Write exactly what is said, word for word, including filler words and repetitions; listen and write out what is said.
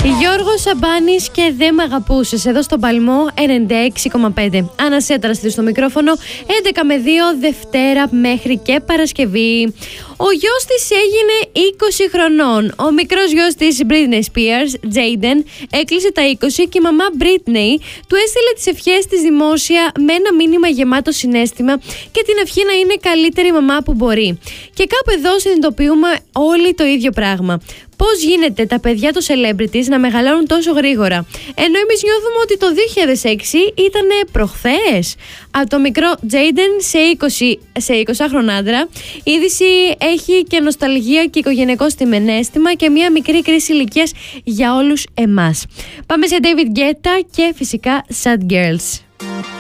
Γιώργος Σαμπάνης και «Δεν μ' αγαπούσες» εδώ στον Παλμό ενενήντα έξι κόμμα πέντε. Ανασέτραστη στο μικρόφωνο, έντεκα με δύο Δευτέρα μέχρι και Παρασκευή. Ο γιος της έγινε είκοσι χρονών. Ο μικρός γιος της Britney Spears, Jaden, έκλεισε τα είκοσι και η μαμά Britney του έστειλε τις ευχές της δημόσια με ένα μήνυμα γεμάτο συναίσθημα και την ευχή να είναι καλύτερη μαμά που μπορεί. Και κάπου εδώ συνειδητοποιούμε όλοι το ίδιο πράγμα. Πώς γίνεται τα παιδιά των celebrities να μεγαλώνουν τόσο γρήγορα, ενώ εμείς νιώθουμε ότι το δύο χιλιάδες έξι ήταν προχθές. Από το μικρό Jaden σε είκοσι, σε εικοσάχρονο άντρα, η είδηση έχει και νοσταλγία και οικογενειακό στιμενέστημα και μια μικρή κρίση ηλικίας για όλους εμάς. Πάμε σε David Guetta και φυσικά Sad Girls.